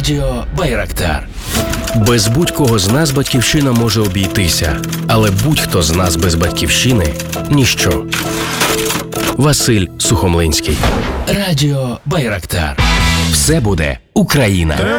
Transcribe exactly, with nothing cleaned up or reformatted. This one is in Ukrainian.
Радіо Байрактар. Без будь-кого з нас батьківщина може обійтися, але будь-хто з нас без батьківщини – ніщо. Василь Сухомлинський. Радіо Байрактар. Все буде Україна.